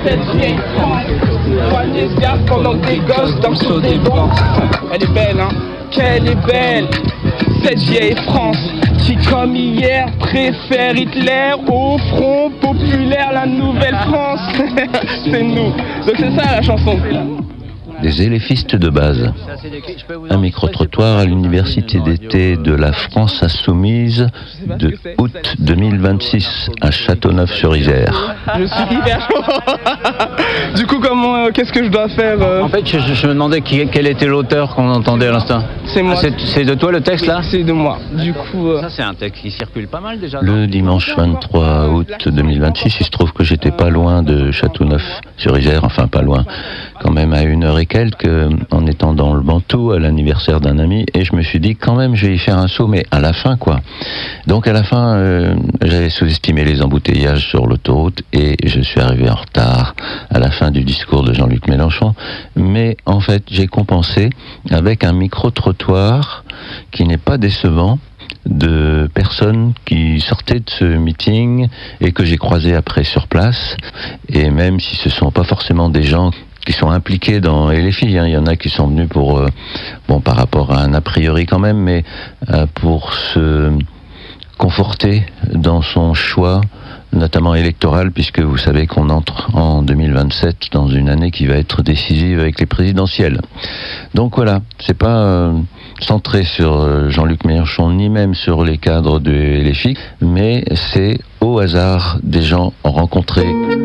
cette vieille France. Prenez garde pendant que des gosses dorment sur des bancs. Elle est belle, hein, qu'elle est belle, cette vieille France qui comme hier préfère Hitler au Front Populaire, la nouvelle France. C'est nous. Donc c'est ça la chanson. Des éléphistes de base. Un micro-trottoir à l'université d'été de la France Insoumise de août 2026 à Châteauneuf-sur-Isère. Je suis hyper chaud. Du coup, qu'est-ce que je dois faire En fait, je me demandais quel était l'auteur qu'on entendait à l'instant. C'est moi. C'est de toi le texte là? C'est de moi. Du coup. Ça, c'est un texte qui circule pas mal déjà. Le dimanche 23 août 2026, il se trouve que j'étais pas loin de Châteauneuf-sur-Isère, enfin pas loin, quand même à 1 heure et quelques, en étant dans le Bantou à l'anniversaire d'un ami, et je me suis dit quand même je vais y faire un saut, mais à la fin quoi. Donc à la fin, j'avais sous-estimé les embouteillages sur l'autoroute et je suis arrivé en retard à la fin du discours de Jean-Luc Mélenchon, mais en fait j'ai compensé avec un micro-trottoir qui n'est pas décevant, de personnes qui sortaient de ce meeting et que j'ai croisé après sur place, et même si ce ne sont pas forcément des gens qui sont impliqués dans et les filles, hein, il y en a qui sont venus pour par rapport à un a priori quand même, mais pour se conforter dans son choix, notamment électoral, puisque vous savez qu'on entre en 2027 dans une année qui va être décisive avec les présidentielles. Donc voilà, c'est pas centré sur Jean-Luc Mélenchon ni même sur les cadres de LFI, mais c'est au hasard des gens rencontrés